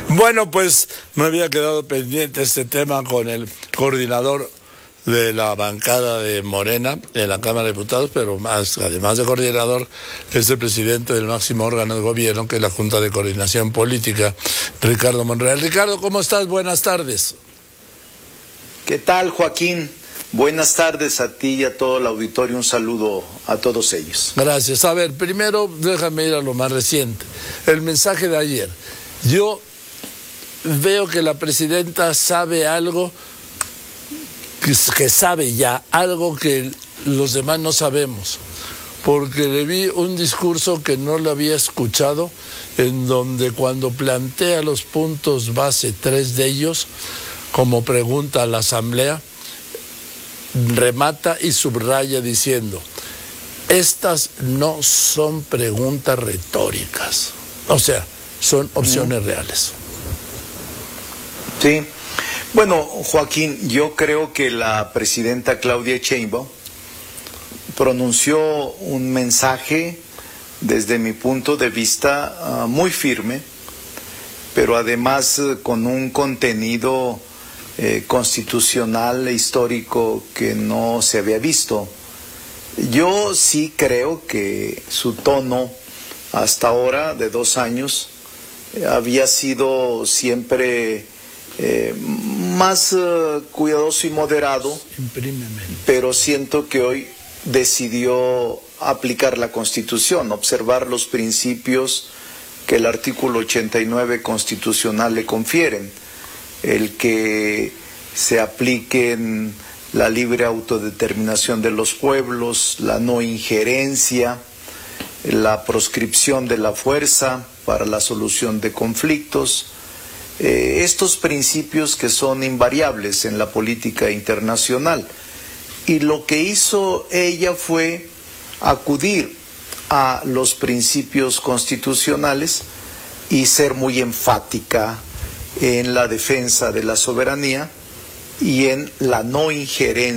Bueno, pues me había quedado pendiente este tema con el coordinador de la bancada de Morena en la Cámara de Diputados, pero además de coordinador, es el presidente del máximo órgano de gobierno, que es la Junta de Coordinación Política, Ricardo Monreal. Ricardo, ¿cómo estás? Buenas tardes. ¿Qué tal, Joaquín? Buenas tardes a ti y a todo el auditorio. Un saludo a todos ellos. Gracias. A ver, primero déjame ir a lo más reciente. El mensaje de ayer. Yo veo que la presidenta sabe algo, que sabe ya algo que los demás no sabemos, porque le vi un discurso que no lo había escuchado, en donde cuando plantea los puntos base, 3 de ellos, como pregunta a la Asamblea, remata y subraya diciendo: estas no son preguntas retóricas, o sea, son opciones reales. Sí, bueno, Joaquín, yo creo que la presidenta Claudia Sheinbaum pronunció un mensaje, desde mi punto de vista, muy firme, pero además con un contenido constitucional e histórico que no se había visto. Yo sí creo que su tono hasta ahora, de 2 años, había sido siempre más cuidadoso y moderado, pero siento que hoy decidió aplicar la Constitución, observar los principios que el artículo 89 constitucional le confieren, el que se apliquen la libre autodeterminación de los pueblos, la no injerencia, la proscripción de la fuerza para la solución de conflictos, estos principios que son invariables en la política internacional. Y lo que hizo ella fue acudir a los principios constitucionales y ser muy enfática en la defensa de la soberanía y en la no injerencia